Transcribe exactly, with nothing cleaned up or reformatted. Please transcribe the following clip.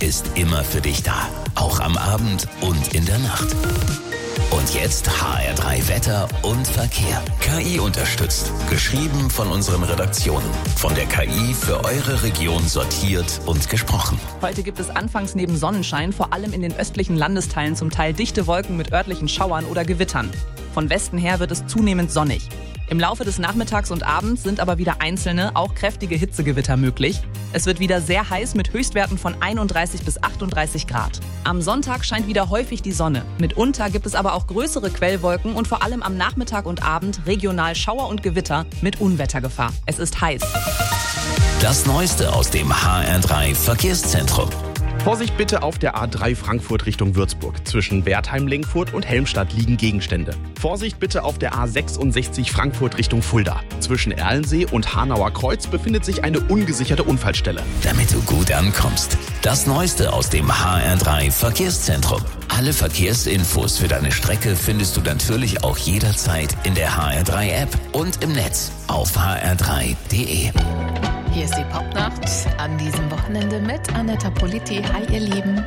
ist immer für dich da. Auch am Abend und in der Nacht. Und jetzt H R drei Wetter und Verkehr. K I unterstützt. Geschrieben von unseren Redaktionen. Von der K I für eure Region sortiert und gesprochen. Heute gibt es anfangs neben Sonnenschein vor allem in den östlichen Landesteilen zum Teil dichte Wolken mit örtlichen Schauern oder Gewittern. Von Westen her wird es zunehmend sonnig. Im Laufe des Nachmittags und Abends sind aber wieder einzelne, auch kräftige Hitzegewitter möglich. Es wird wieder sehr heiß mit Höchstwerten von einunddreißig bis achtunddreißig Grad. Am Sonntag scheint wieder häufig die Sonne. Mitunter gibt es aber auch größere Quellwolken und vor allem am Nachmittag und Abend regional Schauer und Gewitter mit Unwettergefahr. Es ist heiß. Das Neueste aus dem H R drei Verkehrszentrum. Vorsicht bitte auf der A drei Frankfurt Richtung Würzburg. Zwischen Wertheim-Lengfurt und Helmstadt liegen Gegenstände. Vorsicht bitte auf der A sechsundsechzig Frankfurt Richtung Fulda. Zwischen Erlensee und Hanauer Kreuz befindet sich eine ungesicherte Unfallstelle. Damit du gut ankommst. Das Neueste aus dem H R drei Verkehrszentrum. Alle Verkehrsinfos für deine Strecke findest du natürlich auch jederzeit in der H R drei App und im Netz auf h r drei punkt d e. Hier ist die Popnacht an diesem Wochenende mit Anetta Politi. Hi, ihr Lieben.